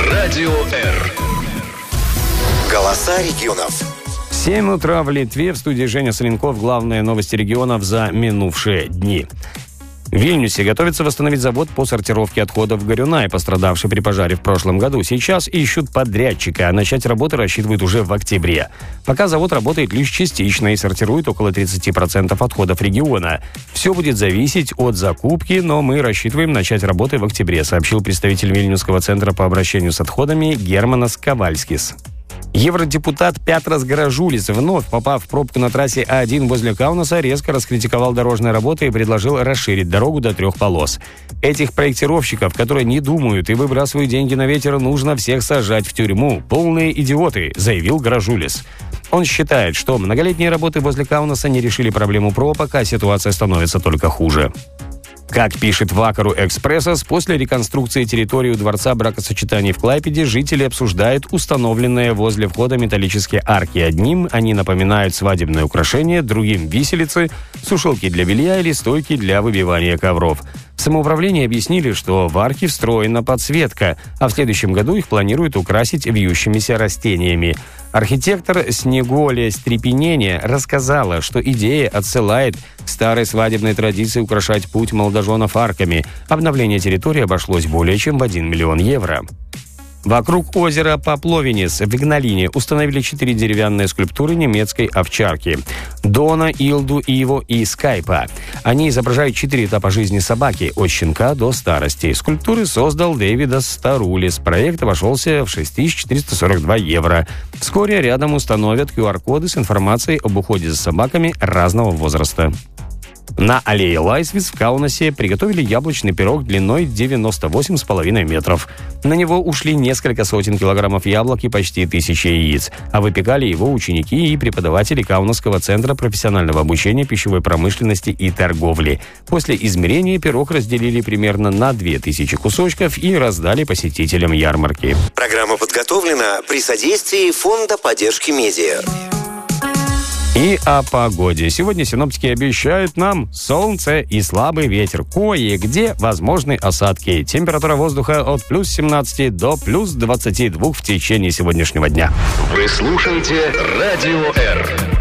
Радио Р. Голоса регионов. 7 утра в Литве. В студии Женя Соленков. Главные новости регионов за минувшие дни. В Вильнюсе готовится восстановить завод по сортировке отходов Горюнай, пострадавший при пожаре в прошлом году. Сейчас ищут подрядчика, а начать работы рассчитывают уже в октябре. Пока завод работает лишь частично и сортирует около 30% отходов региона. Все будет зависеть от закупки, но мы рассчитываем начать работы в октябре, сообщил представитель Вильнюсского центра по обращению с отходами Германас Ковальскис. Евродепутат Петрас Гаражулис, вновь попав в пробку на трассе А1 возле Каунаса, резко раскритиковал дорожные работы и предложил расширить дорогу до 3 полос. Этих проектировщиков, которые не думают и выбрасывают деньги на ветер, нужно всех сажать в тюрьму. Полные идиоты, заявил Гаражулис. Он считает, что многолетние работы возле Каунаса не решили проблему пробок, а ситуация становится только хуже. Как пишет Вакару Экспрессос, после реконструкции территории у Дворца бракосочетаний в Клайпеде жители обсуждают установленные возле входа металлические арки. Одним они напоминают свадебное украшение, другим – виселицы, сушилки для белья или стойки для выбивания ковров. В самоуправлении объяснили, что в арке встроена подсветка, а в следующем году их планируют украсить вьющимися растениями. Архитектор Снеголия Стрепенения рассказала, что идея отсылает к старой свадебной традиции украшать путь молодоженов арками. Обновление территории обошлось более чем в 1 миллион евро. Вокруг озера Попловенец в Игналине установили 4 деревянные скульптуры немецкой овчарки – Дона, Илду, Иво и Скайпа. Они изображают 4 этапа жизни собаки – от щенка до старости. Скульптуры создал Дэвидас Старулис. Проект обошелся в 6442 евро. Вскоре рядом установят QR-коды с информацией об уходе за собаками разного возраста. На аллее Лайсвиц в Каунасе приготовили яблочный пирог длиной 98,5 метров. На него ушли несколько сотен килограммов яблок и почти 1000 яиц. А выпекали его ученики и преподаватели Каунасского центра профессионального обучения пищевой промышленности и торговли. После измерения пирог разделили примерно на 2000 кусочков и раздали посетителям ярмарки. Программа подготовлена при содействии Фонда поддержки медиа. И о погоде. Сегодня синоптики обещают нам солнце и слабый ветер. Кое-где возможны осадки. Температура воздуха от плюс 17 до плюс 22 в течение сегодняшнего дня. Вы слушаете Радио Р.